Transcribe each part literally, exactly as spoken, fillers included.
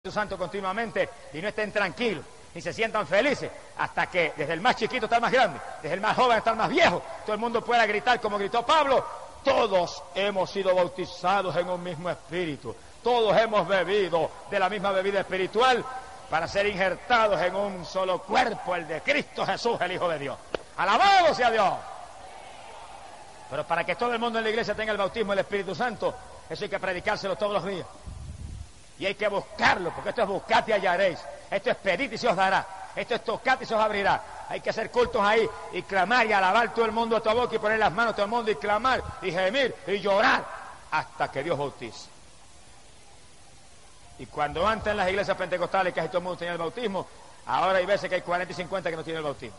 Santo continuamente y no estén tranquilos ni se sientan felices hasta que desde el más chiquito hasta el más grande, desde el más joven hasta el más viejo, todo el mundo pueda gritar como gritó Pablo: todos hemos sido bautizados en un mismo espíritu, todos hemos bebido de la misma bebida espiritual para ser injertados en un solo cuerpo, el de Cristo Jesús, el Hijo de Dios. ¡Alabado sea Dios! Pero para que todo el mundo en la iglesia tenga el bautismo del Espíritu Santo, eso hay que predicárselo todos los días. Y hay que buscarlo, porque esto es buscad y hallaréis. Esto es pedid y se os dará. Esto es tocad y se os abrirá. Hay que hacer cultos ahí y clamar y alabar todo el mundo a tu boca y poner las manos a todo el mundo y clamar y gemir y llorar hasta que Dios bautice. Y cuando antes en las iglesias pentecostales casi todo el mundo tenía el bautismo, ahora hay veces que hay cuarenta y cincuenta que no tienen el bautismo.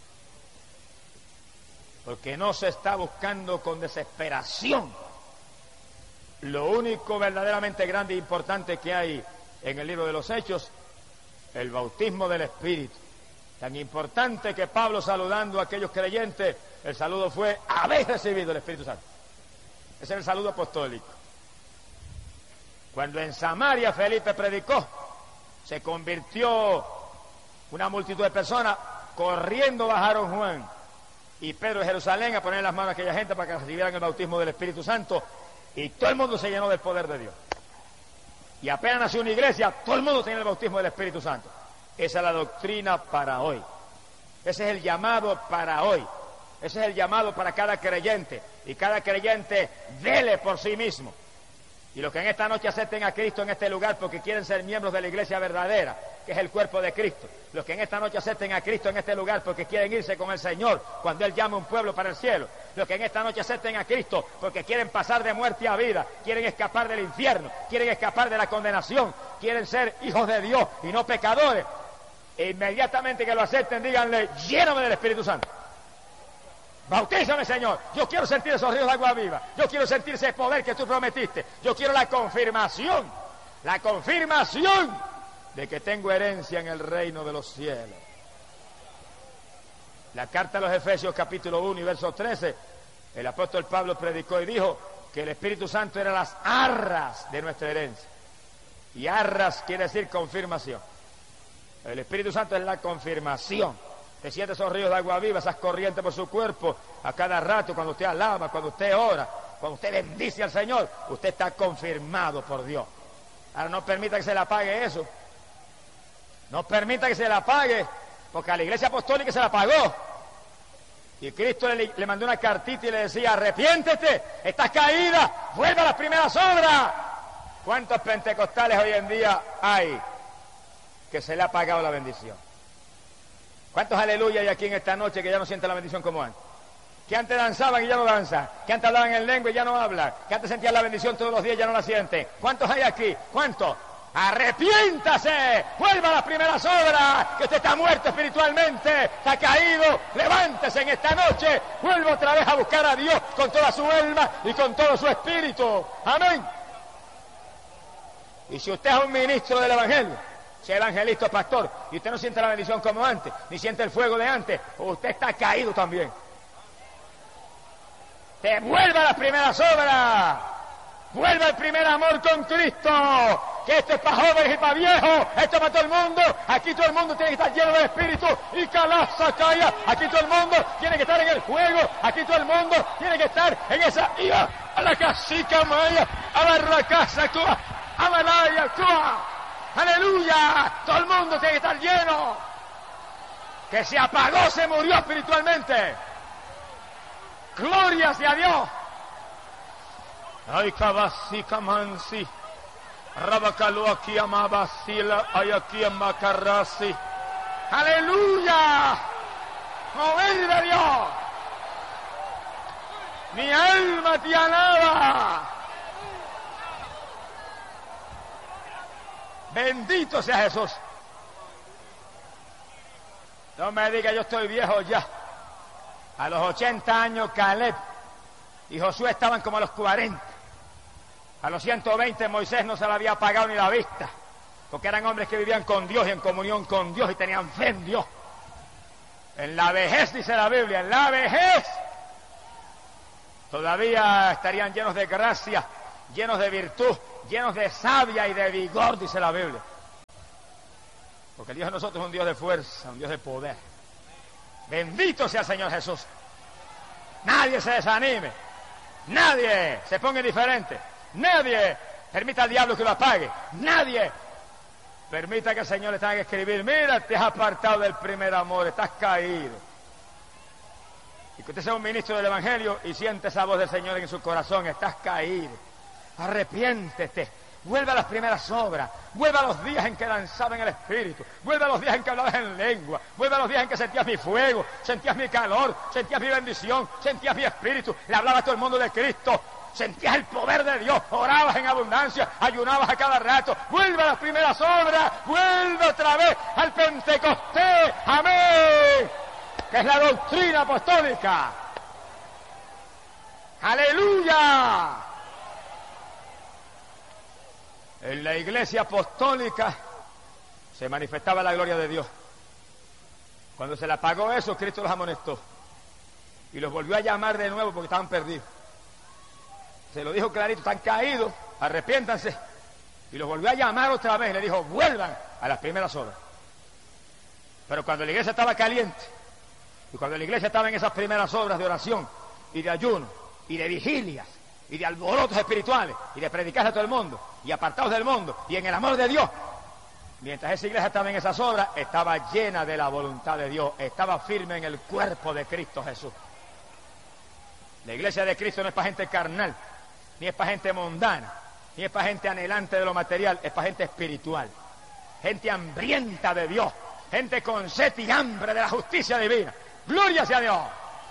Porque no se está buscando con desesperación lo único verdaderamente grande e importante que hay en el libro de los Hechos, el bautismo del Espíritu. Tan importante que Pablo, saludando a aquellos creyentes, el saludo fue: habéis recibido el Espíritu Santo. Ese es el saludo apostólico. Cuando en Samaria Felipe predicó, se convirtió una multitud de personas, corriendo bajaron Juan y Pedro de Jerusalén a poner las manos a aquella gente para que recibieran el bautismo del Espíritu Santo. Y todo el mundo se llenó del poder de Dios. Y apenas nació una iglesia, todo el mundo tenía el bautismo del Espíritu Santo. Esa es la doctrina para hoy. Ese es el llamado para hoy. Ese es el llamado para cada creyente. Y cada creyente vele por sí mismo. Y los que en esta noche acepten a Cristo en este lugar porque quieren ser miembros de la iglesia verdadera, que es el cuerpo de Cristo. Los que en esta noche acepten a Cristo en este lugar porque quieren irse con el Señor cuando Él llama a un pueblo para el cielo. Los que en esta noche acepten a Cristo porque quieren pasar de muerte a vida, quieren escapar del infierno, quieren escapar de la condenación, quieren ser hijos de Dios y no pecadores. E inmediatamente que lo acepten, díganle: lléname del Espíritu Santo. Bautízame, Señor. Yo quiero sentir esos ríos de agua viva. Yo quiero sentir ese poder que tú prometiste. Yo quiero la confirmación, la confirmación de que tengo herencia en el reino de los cielos. La carta a los Efesios capítulo uno y verso trece, el apóstol Pablo predicó y dijo que el Espíritu Santo era las arras de nuestra herencia. Y arras quiere decir confirmación. El Espíritu Santo es la confirmación. Te siente esos ríos de agua viva, esas corrientes por su cuerpo, a cada rato, cuando usted alaba, cuando usted ora, cuando usted bendice al Señor, usted está confirmado por Dios. Ahora no permita que se le apague eso. No permita que se le apague, porque a la iglesia apostólica se la apagó. Y Cristo le, le mandó una cartita y le decía: arrepiéntete, estás caída, vuelve a las primeras obras. ¿Cuántos pentecostales hoy en día hay que se le ha apagado la bendición? ¿Cuántos aleluya hay aquí en esta noche que ya no sienten la bendición como antes? Que antes danzaban y ya no danzan, que antes hablaban en lengua y ya no hablan, que antes sentían la bendición todos los días y ya no la sienten. ¿Cuántos hay aquí? ¿Cuántos? ¡Arrepiéntase! ¡Vuelva a las primeras obras! Que usted está muerto espiritualmente, está caído. ¡Levántese en esta noche! ¡Vuelva otra vez a buscar a Dios con toda su alma y con todo su espíritu! ¡Amén! Y si usted es un ministro del Evangelio, si es evangelista o pastor, y usted no siente la bendición como antes, ni siente el fuego de antes, usted está caído también. ¡Te vuelva a las primeras obras! ¡Vuelva al primer amor con Cristo! Que esto es para jóvenes y para viejos, esto es para todo el mundo. Aquí todo el mundo tiene que estar lleno del Espíritu y calaza calla. Aquí todo el mundo tiene que estar en el fuego. Aquí todo el mundo tiene que estar en esa ira. A la casica maya, a la racasa cua, a la laya cua. ¡Aleluya! Todo el mundo tiene que estar lleno. Que se apagó, se murió espiritualmente. ¡Gloria sea Dios! Ay, cabasi, camansi. Rabacalo aquí amabasila, ay aquí amacarrasi. ¡Aleluya! ¡Mover de Dios! Mi alma te alaba. Bendito sea Jesús. No me diga yo estoy viejo ya. A los ochenta años Caleb y Josué estaban como a los cuarenta. A los ciento veinte Moisés no se le había apagado ni la vista, porque eran hombres que vivían con Dios y en comunión con Dios y tenían fe en Dios. En la vejez, dice la Biblia, en la vejez todavía estarían llenos de gracia, llenos de virtud, llenos de savia y de vigor, dice la Biblia. Porque el Dios de nosotros es un Dios de fuerza, un Dios de poder. Bendito sea el Señor Jesús. Nadie se desanime. Nadie se ponga indiferente. Nadie permita al diablo que lo apague. Nadie permita que el Señor le tenga que escribir: mira, te has apartado del primer amor, estás caído. Y que usted sea un ministro del Evangelio y siente esa voz del Señor en su corazón: estás caído. Arrepiéntete. Vuelve a las primeras obras, vuelve a los días en que danzaba en el Espíritu, vuelve a los días en que hablabas en lengua, vuelve a los días en que sentías mi fuego, sentías mi calor, sentías mi bendición, sentías mi Espíritu, le hablabas a todo el mundo de Cristo, sentías el poder de Dios, orabas en abundancia, ayunabas a cada rato. Vuelve a las primeras obras, vuelve otra vez al Pentecostés, amén, que es la doctrina apostólica. ¡Aleluya! En la iglesia apostólica se manifestaba la gloria de Dios. Cuando se le apagó eso, Cristo los amonestó y los volvió a llamar de nuevo porque estaban perdidos. Se lo dijo clarito: están caídos, arrepiéntanse. Y los volvió a llamar otra vez, le dijo: vuelvan a las primeras obras. Pero cuando la iglesia estaba caliente, y cuando la iglesia estaba en esas primeras obras de oración y de ayuno y de vigilias y de alborotos espirituales y de predicar a todo el mundo y apartados del mundo y en el amor de Dios, mientras esa iglesia estaba en esas obras, estaba llena de la voluntad de Dios, estaba firme en el cuerpo de Cristo Jesús. La iglesia de Cristo no es para gente carnal, ni es para gente mundana, ni es para gente anhelante de lo material, es para gente espiritual, gente hambrienta de Dios, gente con sed y hambre de la justicia divina. ¡Gloria sea a Dios!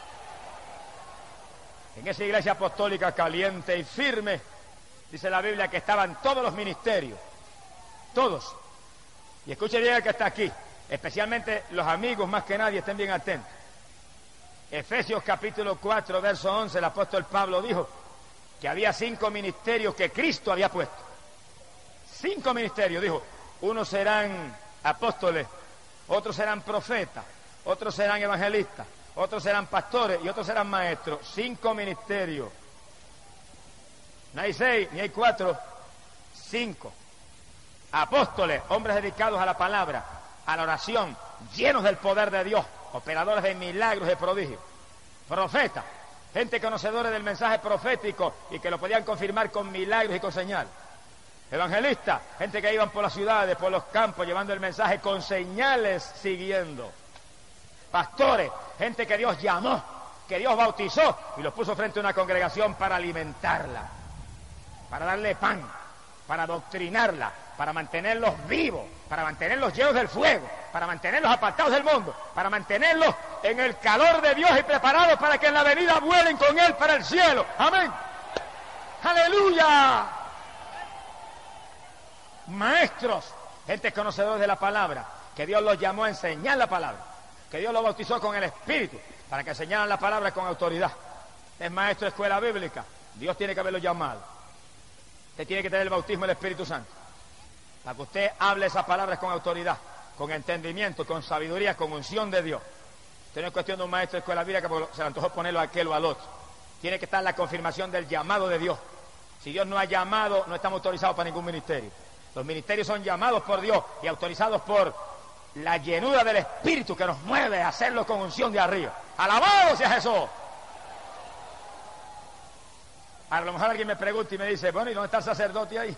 En esa iglesia apostólica caliente y firme, dice la Biblia que estaban todos los ministerios, todos. Y escuche bien el que está aquí, especialmente los amigos más que nadie, estén bien atentos. Efesios capítulo cuatro, verso once, el apóstol Pablo dijo que había cinco ministerios que Cristo había puesto. Cinco ministerios, dijo: unos serán apóstoles, otros serán profetas, otros serán evangelistas, otros serán pastores y otros serán maestros. Cinco ministerios. No hay seis, ni hay cuatro, cinco. Apóstoles, hombres dedicados a la palabra, a la oración, llenos del poder de Dios, operadores de milagros y prodigios. Profetas, gente conocedora del mensaje profético y que lo podían confirmar con milagros y con señales. Evangelistas, gente que iban por las ciudades, por los campos, llevando el mensaje con señales siguiendo. Pastores, gente que Dios llamó, que Dios bautizó y los puso frente a una congregación para alimentarla, para darle pan, para adoctrinarla, para mantenerlos vivos, para mantenerlos llenos del fuego, para mantenerlos apartados del mundo, para mantenerlos en el calor de Dios y preparados para que en la venida vuelen con Él para el cielo. Amén. ¡Aleluya! Maestros, gente conocedora de la palabra, que Dios los llamó a enseñar la palabra, que Dios los bautizó con el Espíritu para que enseñaran la palabra con autoridad. Es maestro de escuela bíblica, Dios tiene que haberlo llamado. Usted tiene que tener el bautismo del Espíritu Santo para que usted hable esas palabras con autoridad, con entendimiento, con sabiduría, con unción de Dios. Usted no es cuestión de un maestro de escuela bíblica porque se le antojó ponerlo a aquel o al otro. Tiene que estar la confirmación del llamado de Dios. Si Dios no ha llamado, no estamos autorizados para ningún ministerio. Los ministerios son llamados por Dios y autorizados por la llenura del Espíritu que nos mueve a hacerlo con unción de arriba. ¡Alabado sea Jesús! A lo mejor alguien me pregunta y me dice: bueno, ¿y dónde está el sacerdote ahí?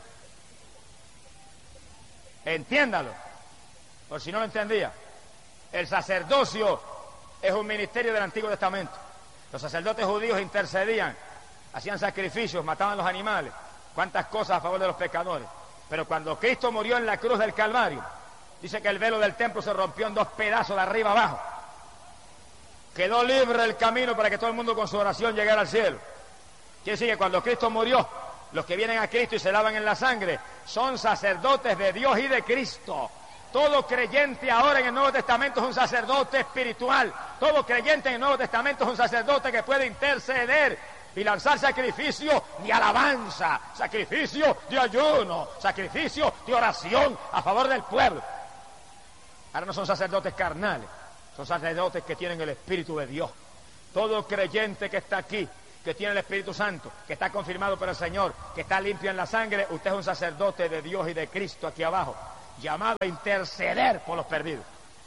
Entiéndalo, por si no lo entendía. El sacerdocio es un ministerio del Antiguo Testamento. Los sacerdotes judíos intercedían, hacían sacrificios, mataban los animales, cuántas cosas a favor de los pecadores. Pero cuando Cristo murió en la cruz del Calvario, dice que el velo del templo se rompió en dos pedazos de arriba abajo. Quedó libre el camino para que todo el mundo con su oración llegara al cielo. Quiere decir que cuando Cristo murió, los que vienen a Cristo y se lavan en la sangre son sacerdotes de Dios y de Cristo. Todo creyente ahora en el Nuevo Testamento es un sacerdote espiritual. Todo creyente en el Nuevo Testamento es un sacerdote que puede interceder y lanzar sacrificio de alabanza, sacrificio de ayuno, sacrificio de oración a favor del pueblo. Ahora no son sacerdotes carnales, son sacerdotes que tienen el Espíritu de Dios. Todo creyente que está aquí, que tiene el Espíritu Santo, que está confirmado por el Señor, que está limpio en la sangre, usted es un sacerdote de Dios y de Cristo aquí abajo. llamado a interceder por los perdidos.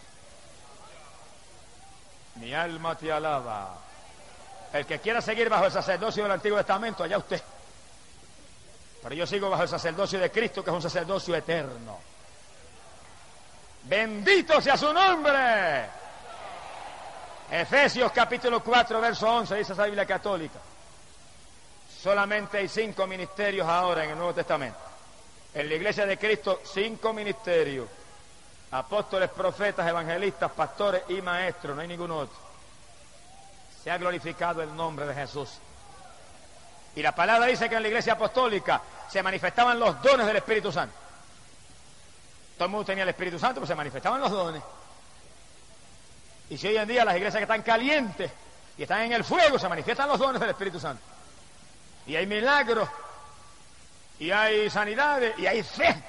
Mi alma te alaba. El que quiera seguir bajo el sacerdocio del Antiguo Testamento, allá usted. Pero yo sigo bajo el sacerdocio de Cristo, que es un sacerdocio eterno. Bendito sea su nombre. Efesios capítulo cuatro, verso once, dice esa Biblia católica. Solamente hay cinco ministerios ahora en el Nuevo Testamento. En la Iglesia de Cristo, cinco ministerios. Apóstoles, profetas, evangelistas, pastores y maestros, no hay ningún otro. Se ha glorificado el nombre de Jesús. Y la palabra dice que en la Iglesia apostólica se manifestaban los dones del Espíritu Santo. Todo el mundo tenía el Espíritu Santo, pero se manifestaban los dones. Y si hoy en día las iglesias que están calientes y están en el fuego, se manifiestan los dones del Espíritu Santo. Y hay milagros, y hay sanidades, y hay fe,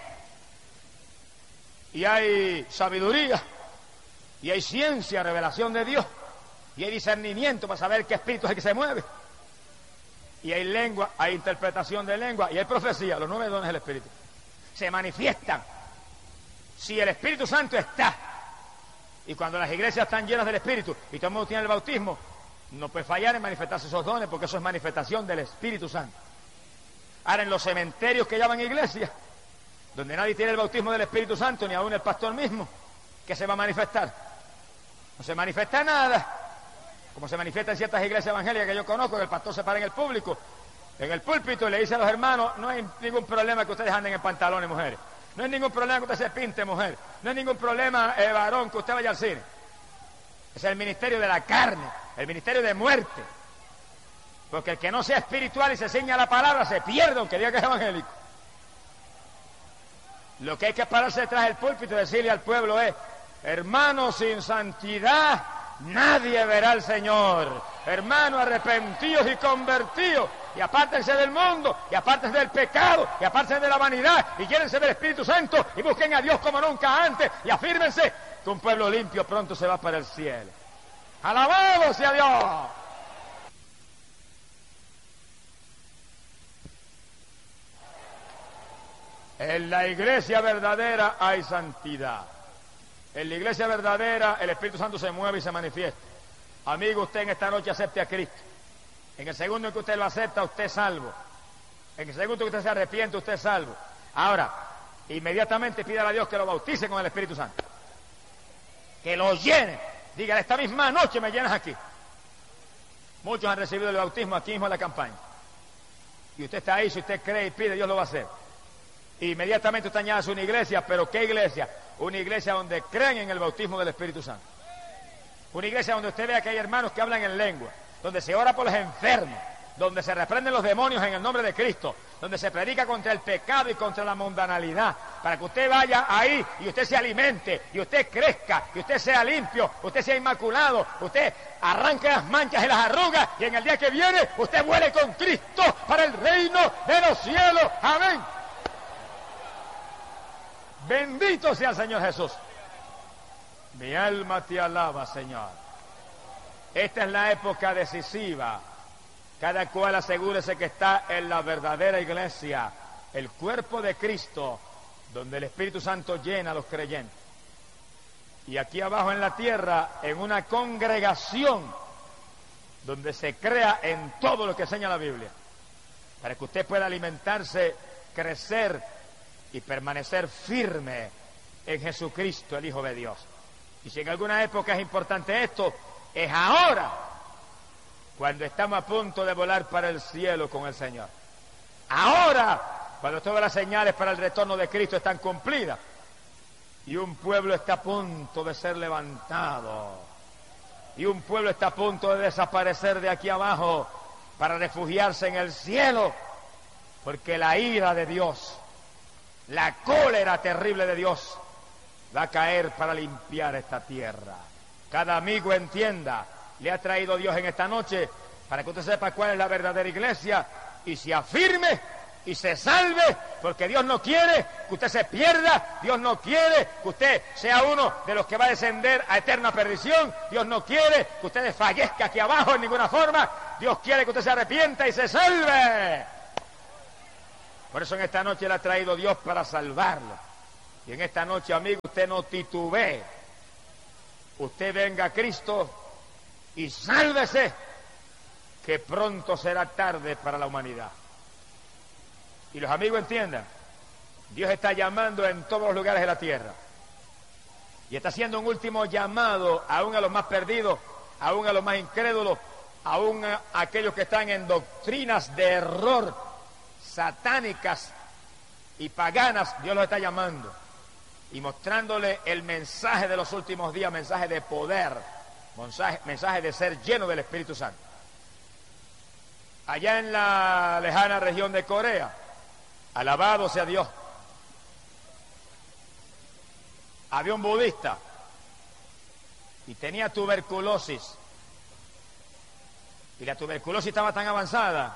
y hay sabiduría, y hay ciencia, revelación de Dios, y hay discernimiento para saber qué espíritu es el que se mueve. Y hay lengua, hay interpretación de lengua, y hay profecía, los nueve dones del Espíritu. Se manifiestan. Si el Espíritu Santo está, y cuando las iglesias están llenas del Espíritu, y todo el mundo tiene el bautismo, no puede fallar en manifestarse esos dones, porque eso es manifestación del Espíritu Santo. Ahora, en los cementerios que llaman iglesias, donde nadie tiene el bautismo del Espíritu Santo, ni aún el pastor mismo, ¿qué se va a manifestar? No se manifiesta nada. Como se manifiesta en ciertas iglesias evangélicas que yo conozco, que el pastor se para en el público, en el púlpito, y le dice a los hermanos: no hay ningún problema que ustedes anden en pantalones, mujeres. No hay ningún problema que usted se pinte, mujer. No hay ningún problema, eh, varón, que usted vaya al cine. Ese es el ministerio de la carne, el ministerio de muerte. Porque el que no sea espiritual y se ciña a la palabra se pierde, aunque diga que es evangélico. Lo que hay que pararse detrás del púlpito y decirle al pueblo es: hermanos, sin santidad nadie verá al Señor. Hermanos, arrepentidos y convertidos, y apártense del mundo, y apártense del pecado, y apártense de la vanidad, y llénense del Espíritu Santo, y busquen a Dios como nunca antes, y afírmense que un pueblo limpio pronto se va para el cielo. ¡Alabado sea Dios! En la iglesia verdadera hay santidad. En la iglesia verdadera el Espíritu Santo se mueve y se manifiesta. Amigo, usted en esta noche acepte a Cristo. En el segundo en que usted lo acepta, usted es salvo. En el segundo en que usted se arrepiente, usted es salvo. Ahora, inmediatamente pídale a Dios que lo bautice con el Espíritu Santo. Que lo llene. Dígale: esta misma noche me llenas aquí. Muchos han recibido el bautismo aquí mismo en la campaña. Y usted está ahí, si usted cree y pide, Dios lo va a hacer. Inmediatamente usted añade una iglesia, pero ¿qué iglesia? Una iglesia donde creen en el bautismo del Espíritu Santo. Una iglesia donde usted vea que hay hermanos que hablan en lengua, donde se ora por los enfermos, donde se reprenden los demonios en el nombre de Cristo, donde se predica contra el pecado y contra la mundanalidad, para que usted vaya ahí y usted se alimente, y usted crezca, y usted sea limpio, usted sea inmaculado, usted arranque las manchas y las arrugas, y en el día que viene usted vuele con Cristo para el reino de los cielos. Amén. Bendito sea el Señor Jesús. Mi alma te alaba, Señor. Esta es la época decisiva. Cada cual asegúrese que está en la verdadera iglesia, el cuerpo de Cristo, donde el Espíritu Santo llena a los creyentes. Y aquí abajo en la tierra, en una congregación, donde se crea en todo lo que enseña la Biblia, para que usted pueda alimentarse, crecer y permanecer firme en Jesucristo, el Hijo de Dios. Y si en alguna época es importante esto, es ahora, cuando estamos a punto de volar para el cielo con el Señor. Ahora, cuando todas las señales para el retorno de Cristo están cumplidas, y un pueblo está a punto de ser levantado, y un pueblo está a punto de desaparecer de aquí abajo para refugiarse en el cielo, porque la ira de Dios, la cólera terrible de Dios va a caer para limpiar esta tierra. Cada amigo entienda, le ha traído Dios en esta noche para que usted sepa cuál es la verdadera iglesia y se afirme y se salve, porque Dios no quiere que usted se pierda, Dios no quiere que usted sea uno de los que va a descender a eterna perdición, Dios no quiere que usted desfallezca aquí abajo en ninguna forma, Dios quiere que usted se arrepienta y se salve. Por eso en esta noche le ha traído Dios para salvarlo. Y en esta noche, amigo, usted no titubee. Usted venga a Cristo y sálvese, que pronto será tarde para la humanidad. Y los amigos entiendan, Dios está llamando en todos los lugares de la tierra. Y está haciendo un último llamado aún a los más perdidos, aún a los más incrédulos, aún a aquellos que están en doctrinas de error, satánicas y paganas. Dios los está llamando y mostrándole el mensaje de los últimos días, mensaje de poder, mensaje, mensaje de ser lleno del Espíritu Santo. Allá en la lejana región de Corea, alabado sea Dios, había un budista y tenía tuberculosis. Y la tuberculosis estaba tan avanzada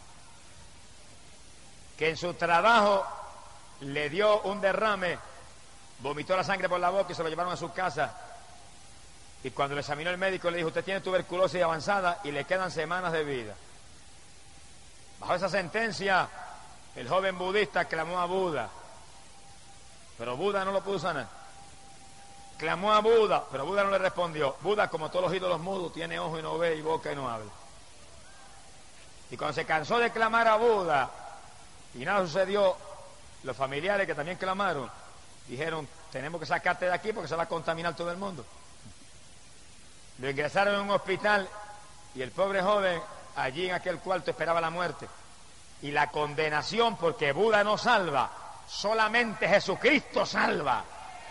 que en su trabajo le dio un derrame, vomitó la sangre por la boca y se lo llevaron a su casa. Y cuando le examinó el médico le dijo: usted tiene tuberculosis avanzada y le quedan semanas de vida. Bajo esa sentencia, el joven budista clamó a Buda, pero Buda no lo pudo sanar. Clamó a Buda, pero Buda no le respondió. Buda, como todos los ídolos mudos, tiene ojo y no ve, y boca y no habla. Y cuando se cansó de clamar a Buda y nada sucedió, los familiares que también clamaron dijeron: tenemos que sacarte de aquí porque se va a contaminar todo el mundo. Lo ingresaron en un hospital y el pobre joven allí en aquel cuarto esperaba la muerte y la condenación, porque Buda no salva, solamente Jesucristo salva.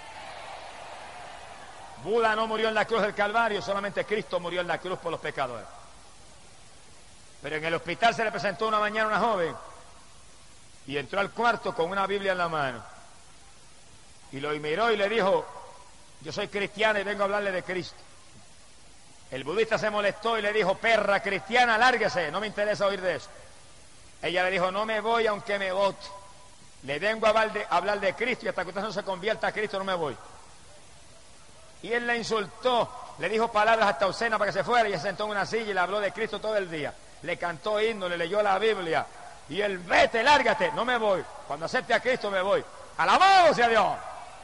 Buda no murió en la cruz del Calvario, solamente Cristo murió en la cruz por los pecadores. Pero en el hospital se le presentó una mañana una joven y entró al cuarto con una Biblia en la mano y lo miró y le dijo: yo soy cristiana y vengo a hablarle de Cristo. El budista se molestó y le dijo: perra cristiana, lárguese, no me interesa oír de eso. Ella le dijo: no me voy aunque me vote, le vengo a hablar de, a hablar de Cristo y hasta que usted no se convierta a Cristo no me voy. Y él la insultó, le dijo palabras hasta obscenas para que se fuera, y se sentó en una silla y le habló de Cristo todo el día. Le cantó himno, le leyó la Biblia, y él: vete, lárgate, no me voy, cuando acepte a Cristo me voy. ¡Alabado sea Dios!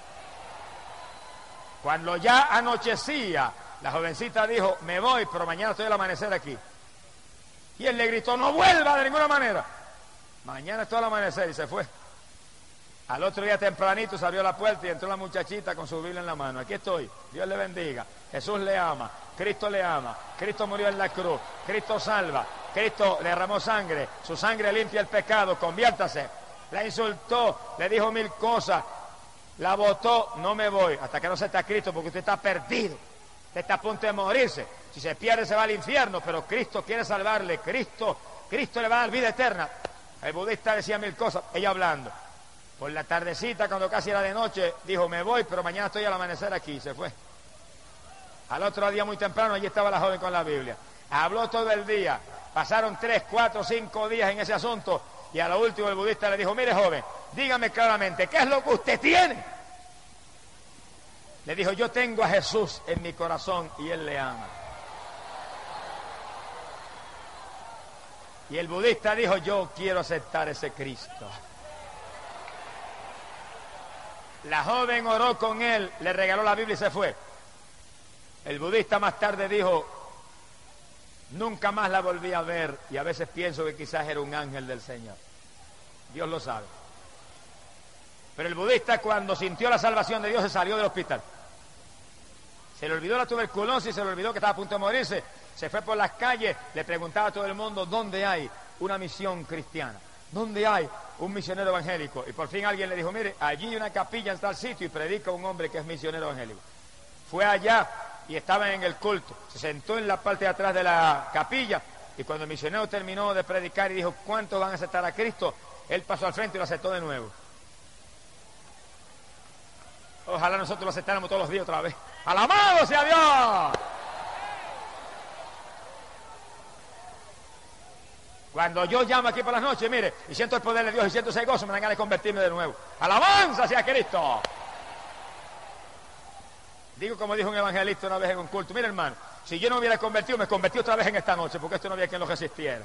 Cuando ya anochecía, la jovencita dijo: me voy, pero mañana estoy al amanecer aquí. Y él le gritó: no vuelva de ninguna manera, mañana estoy al amanecer, y se fue. Al otro día tempranito se abrió la puerta y entró la muchachita con su Biblia en la mano. Aquí estoy, Dios le bendiga, Jesús le ama, Cristo le ama, Cristo murió en la cruz, Cristo salva, Cristo derramó sangre, su sangre limpia el pecado, conviértase. La insultó, le dijo mil cosas, la botó: no me voy hasta que no acepte a Cristo, porque usted está perdido, usted está a punto de morirse, si se pierde se va al infierno, pero Cristo quiere salvarle, Cristo, Cristo le va a dar vida eterna. El budista decía mil cosas, ella hablando. Por la tardecita, cuando casi era de noche, dijo: me voy, pero mañana estoy al amanecer aquí, y se fue. Al otro día muy temprano, allí estaba la joven con la Biblia. Habló todo el día, pasaron tres, cuatro, cinco días en ese asunto, y a lo último el budista le dijo: mire joven, dígame claramente, ¿qué es lo que usted tiene? Le dijo: yo tengo a Jesús en mi corazón y Él le ama. Y el budista dijo: yo quiero aceptar ese Cristo. La joven oró con él, le regaló la Biblia y se fue. El budista más tarde dijo: nunca más la volví a ver, y a veces pienso que quizás era un ángel del Señor. Dios lo sabe. Pero el budista, cuando sintió la salvación de Dios, se salió del hospital. Se le olvidó la tuberculosis, se le olvidó que estaba a punto de morirse. Se fue por las calles, le preguntaba a todo el mundo: ¿dónde hay una misión cristiana? ¿Dónde hay un misionero evangélico? Y por fin alguien le dijo: mire, allí hay una capilla en tal sitio y predica un hombre que es misionero evangélico. Fue allá y estaba en el culto. Se sentó en la parte de atrás de la capilla y cuando el misionero terminó de predicar y dijo: ¿cuántos van a aceptar a Cristo?, él pasó al frente y lo aceptó de nuevo. Ojalá nosotros lo aceptáramos todos los días otra vez. ¡Alabado sea Dios! Cuando yo llamo aquí por las noches, mire, y siento el poder de Dios y siento ese gozo, me dan ganas de convertirme de nuevo. ¡Alabanza sea Cristo! Digo como dijo un evangelista una vez en un culto: mire hermano, si yo no me hubiera convertido, me convertí otra vez en esta noche, porque esto no había quien lo resistiera.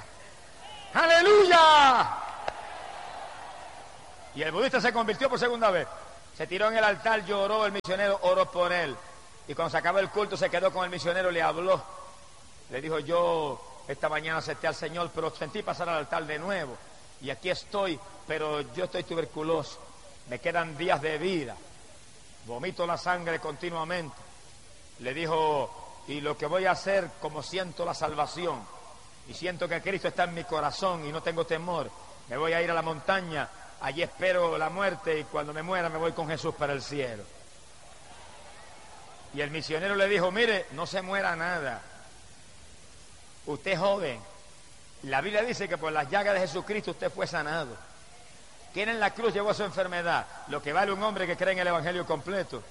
¡Aleluya! Y el budista se convirtió por segunda vez. Se tiró en el altar, lloró, el misionero oró por él. Y cuando se acabó el culto se quedó con el misionero, le habló. Le dijo, yo esta mañana acepté al Señor, pero sentí pasar al altar de nuevo. Y aquí estoy, pero yo estoy tuberculoso. Me quedan días de vida. Vomito la sangre continuamente. Le dijo, y lo que voy a hacer, como siento la salvación, y siento que Cristo está en mi corazón y no tengo temor, me voy a ir a la montaña, allí espero la muerte y cuando me muera me voy con Jesús para el cielo. Y el misionero le dijo, mire, no se muera nada. Usted es joven. La Biblia dice que por las llagas de Jesucristo usted fue sanado. ¿Quién en la cruz llevó su enfermedad? Lo que vale un hombre que cree en el Evangelio completo.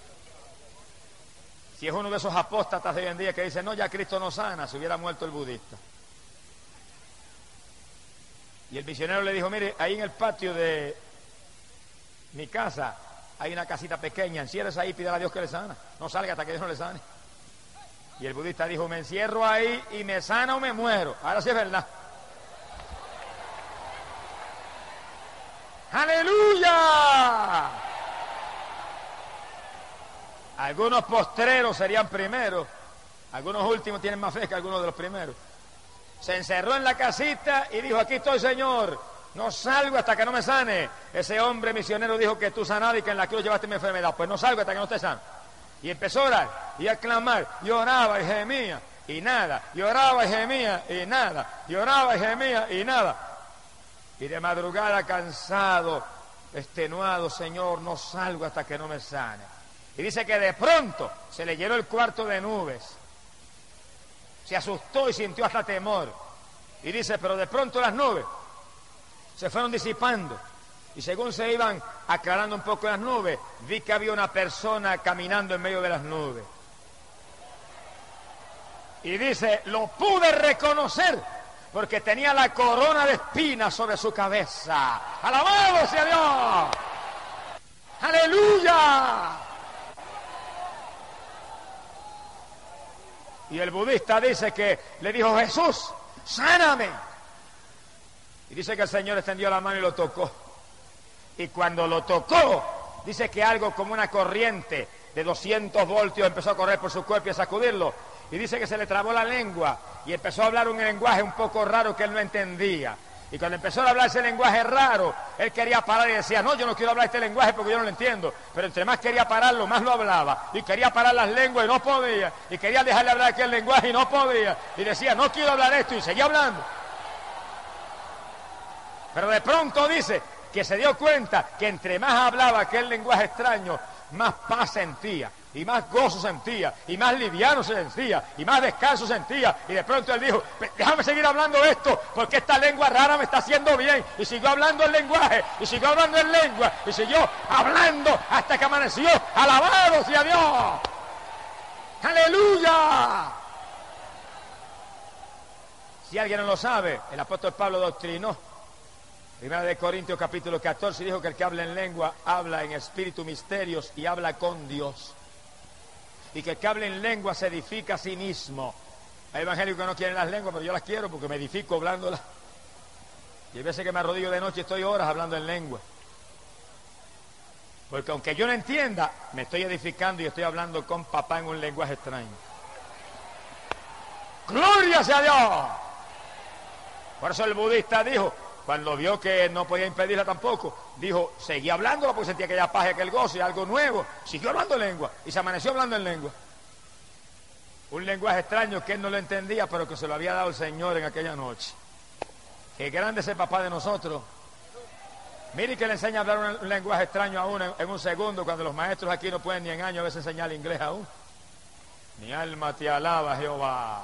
Si es uno de esos apóstatas de hoy en día que dice, no, ya Cristo no sana, se hubiera muerto el budista. Y el misionero le dijo, mire, ahí en el patio de mi casa hay una casita pequeña, enciérrese ahí y pídale a Dios que le sana. No salga hasta que Dios no le sane. Y el budista dijo, me encierro ahí y me sana o me muero. Ahora sí es verdad. ¡Aleluya! Algunos postreros serían primeros, algunos últimos tienen más fe que algunos de los primeros. Se encerró en la casita y dijo, aquí estoy, Señor, no salgo hasta que no me sane. Ese hombre misionero dijo que tú sanabas y que en la cruz llevaste mi enfermedad. Pues no salgo hasta que no esté sano. Y empezó a orar y a clamar, y oraba y gemía y nada, y oraba y gemía y nada, y oraba y gemía y nada. Y de madrugada cansado, extenuado, Señor, no salgo hasta que no me sane. Y dice que de pronto se le llenó el cuarto de nubes. Se asustó y sintió hasta temor. Y dice, pero de pronto las nubes se fueron disipando. Y según se iban aclarando un poco las nubes, vi que había una persona caminando en medio de las nubes. Y dice, lo pude reconocer porque tenía la corona de espinas sobre su cabeza. ¡Alabado sea Dios! ¡Aleluya! Y el budista dice que le dijo, Jesús, sáname. Y dice que el Señor extendió la mano y lo tocó. Y cuando lo tocó, dice que algo como una corriente de doscientos voltios empezó a correr por su cuerpo y a sacudirlo. Y dice que se le trabó la lengua y empezó a hablar un lenguaje un poco raro que él no entendía. Y cuando empezó a hablar ese lenguaje raro, él quería parar y decía, no, yo no quiero hablar este lenguaje porque yo no lo entiendo. Pero entre más quería pararlo, más lo hablaba. Y quería parar las lenguas y no podía. Y quería dejarle hablar aquel lenguaje y no podía. Y decía, no quiero hablar esto, y seguía hablando. Pero de pronto dice que se dio cuenta que entre más hablaba aquel lenguaje extraño, más paz sentía, y más gozo sentía, y más liviano se sentía, y más descanso sentía. Y de pronto él dijo, déjame seguir hablando esto, porque esta lengua rara me está haciendo bien. Y siguió hablando el lenguaje, y siguió hablando en lengua, y siguió hablando hasta que amaneció. ¡Alabado sea Dios! ¡Aleluya! Si alguien no lo sabe, el apóstol Pablo doctrinó. Primera de Corintios capítulo catorce dijo que el que habla en lengua habla en espíritu misterios y habla con Dios. Y que el que habla en lengua se edifica a sí mismo. Hay evangélicos que no quieren las lenguas, pero yo las quiero porque me edifico hablándolas. Y hay veces que me arrodillo de noche y estoy horas hablando en lengua. Porque aunque yo no entienda, me estoy edificando y estoy hablando con papá en un lenguaje extraño. ¡Gloria sea Dios! Por eso el budista dijo, cuando vio que no podía impedirla tampoco, dijo, seguía hablándola porque sentía aquella paz y aquel gozo y algo nuevo. Siguió hablando en lengua y se amaneció hablando en lengua. Un lenguaje extraño que él no lo entendía, pero que se lo había dado el Señor en aquella noche. Qué grande es el papá de nosotros. Mire que le enseña a hablar un, un lenguaje extraño a uno en, en un segundo, cuando los maestros aquí no pueden ni en años a veces enseñar inglés aún. Mi alma te alaba, Jehová.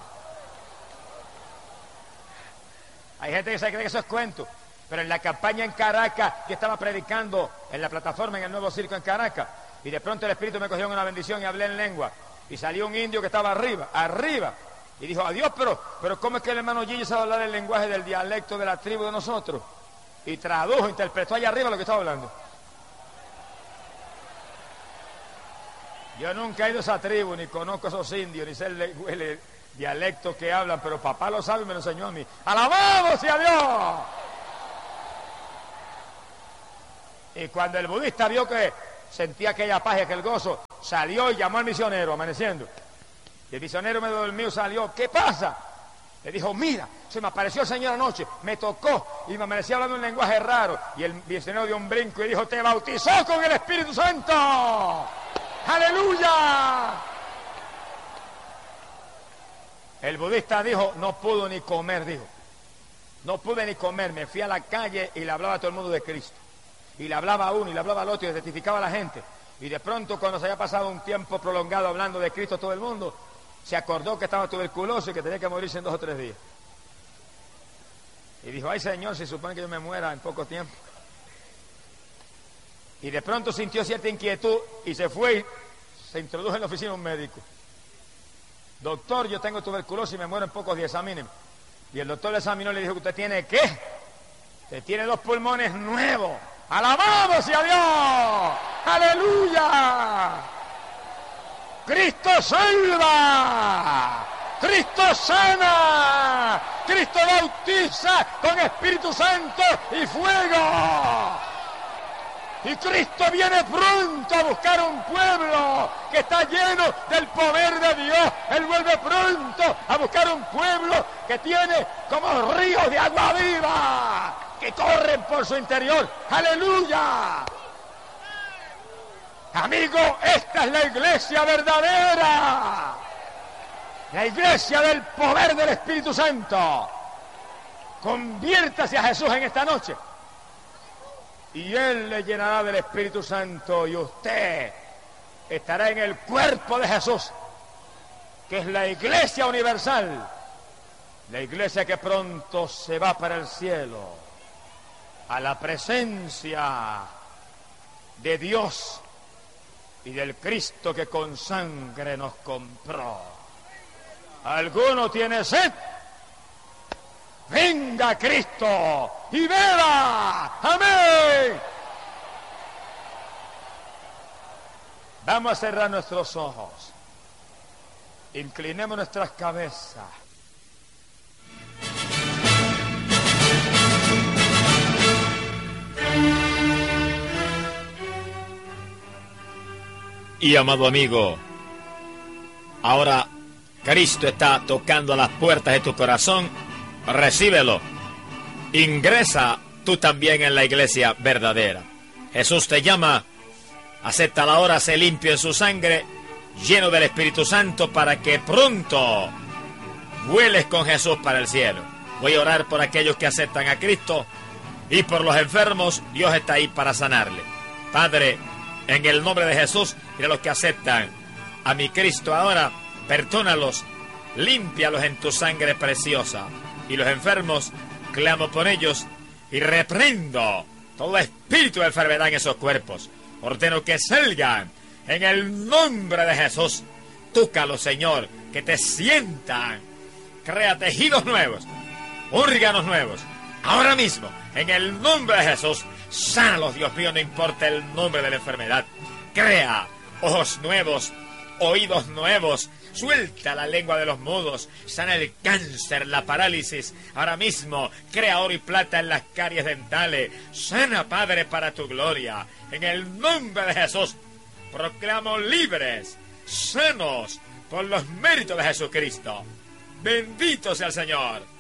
Hay gente que se cree que eso es cuento, pero en la campaña en Caracas, que estaba predicando en la plataforma en el Nuevo Circo en Caracas, y de pronto el Espíritu me cogió en una bendición y hablé en lengua, y salió un indio que estaba arriba, arriba, y dijo, adiós, pero, pero ¿cómo es que el hermano Gigi sabe hablar el lenguaje del dialecto de la tribu de nosotros? Y tradujo, interpretó allá arriba lo que estaba hablando. Yo nunca he ido a esa tribu, ni conozco a esos indios, ni sé el, el, el dialecto que hablan, pero papá lo sabe y me lo enseñó a mí. ¡Alabado sea Dios! Y cuando el budista vio que sentía aquella paz y aquel gozo, salió y llamó al misionero, amaneciendo. Y el misionero medio dormido salió, ¿qué pasa? Le dijo, mira, se me apareció el Señor anoche, me tocó y me amanecía hablando un lenguaje raro. Y el misionero dio un brinco y dijo, te bautizó con el Espíritu Santo. ¡Aleluya! El budista dijo, no pudo ni comer, dijo. No pude ni comer, me fui a la calle y le hablaba a todo el mundo de Cristo. Y le hablaba a uno y le hablaba al otro y le testificaba a la gente. Y de pronto, cuando se había pasado un tiempo prolongado hablando de Cristo a todo el mundo, se acordó que estaba tuberculoso y que tenía que morirse en dos o tres días. Y dijo, ay Señor, se supone que yo me muera en poco tiempo. Y de pronto sintió cierta inquietud y se fue y se introdujo en la oficina un médico. Doctor, yo tengo tuberculosis y me muero en pocos días, examíneme. Y el doctor le examinó y le dijo, ¿usted tiene qué? Usted tiene dos pulmones nuevos. ¡Alabamos a Dios! ¡Aleluya! ¡Cristo salva! ¡Cristo sana! ¡Cristo bautiza con Espíritu Santo y fuego! Y Cristo viene pronto a buscar un pueblo que está lleno del poder de Dios. Él vuelve pronto a buscar un pueblo que tiene como ríos de agua viva que corren por su interior. ¡Aleluya! Amigo, esta es la iglesia verdadera. La iglesia del poder del Espíritu Santo. Conviértase a Jesús en esta noche. Y Él le llenará del Espíritu Santo y usted estará en el cuerpo de Jesús, que es la iglesia universal, la iglesia que pronto se va para el cielo, a la presencia de Dios y del Cristo que con sangre nos compró. ¿Alguno tiene sed? Venga Cristo y beba. Amén. Vamos a cerrar nuestros ojos. Inclinemos nuestras cabezas. Y amado amigo, ahora Cristo está tocando las puertas de tu corazón. Recíbelo. Ingresa tú también en la iglesia verdadera. Jesús te llama. Acéptala ahora, sé limpio en su sangre, lleno del Espíritu Santo, para que pronto vueles con Jesús para el cielo. Voy a orar por aquellos que aceptan a Cristo y por los enfermos. Dios está ahí para sanarle. Padre, en el nombre de Jesús y de los que aceptan a mi Cristo ahora, perdónalos, límpialos en tu sangre preciosa. Y los enfermos, clamo por ellos y reprendo todo espíritu de enfermedad en esos cuerpos. Ordeno que salgan en el nombre de Jesús. Tócalos, Señor, que te sientan. Crea tejidos nuevos, órganos nuevos. Ahora mismo, en el nombre de Jesús, sánalos, Dios mío, no importa el nombre de la enfermedad. Crea ojos nuevos, oídos nuevos. Suelta la lengua de los mudos, sana el cáncer, la parálisis. Ahora mismo, crea oro y plata en las caries dentales. Sana, Padre, para tu gloria. En el nombre de Jesús, proclamo libres, sanos, por los méritos de Jesucristo. Bendito sea el Señor.